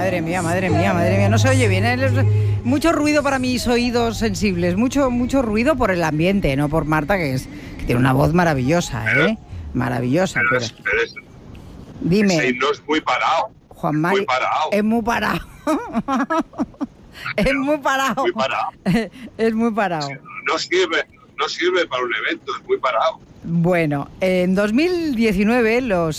madre mía, madre mía, madre mía. No se oye bien, ¿eh? Mucho ruido para mis oídos sensibles. Mucho ruido por el ambiente, no por Marta, que tiene una voz maravillosa, ¿eh? Maravillosa. Pero Dime. Ese himno es muy parado. Juan Mari, muy parado. Es muy parado. Es muy parado. Muy parado. Es muy parado. No sirve para un evento, es muy parado. Bueno, en 2019 los